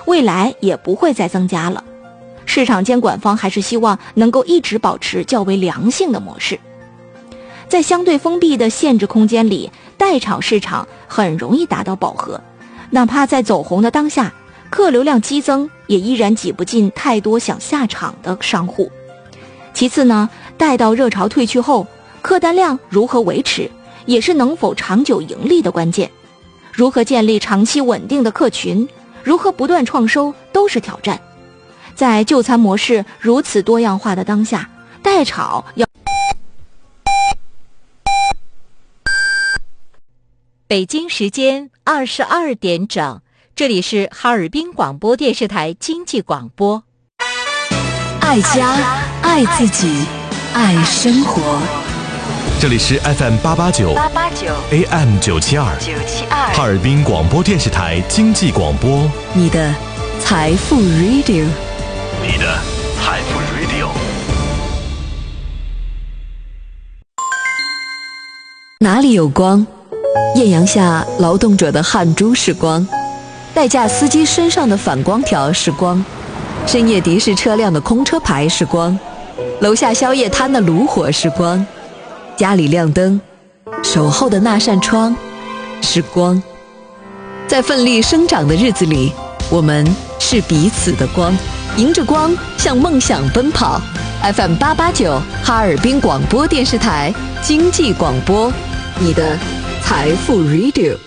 未来也不会再增加了。市场监管方还是希望能够一直保持较为良性的模式。在相对封闭的限制空间里，代炒市场很容易达到饱和，哪怕在走红的当下，客流量激增，也依然挤不进太多想下场的商户。其次呢，待到热潮退去后，客单量如何维持，也是能否长久盈利的关键。如何建立长期稳定的客群，如何不断创收，都是挑战。在就餐模式如此多样化的当下，代炒要。 北京时间22点整，这里是哈尔滨广播电视台经济广播。 爱家，爱自己，爱生活。 这里是 FM889 AM972 哈尔滨广播电视台经济广播， 你的财富 Radio， 你的财富 Radio。 哪里有光？艳阳下劳动者的汗珠是光，代驾司机身上的反光条是光，深夜的士车辆的空车牌是光，楼下宵夜摊的炉火是光，家里亮灯，守候的那扇窗是光。在奋力生长的日子里，我们是彼此的光，迎着光向梦想奔跑。 FM889 哈尔滨广播电视台经济广播，你的财富 Radio。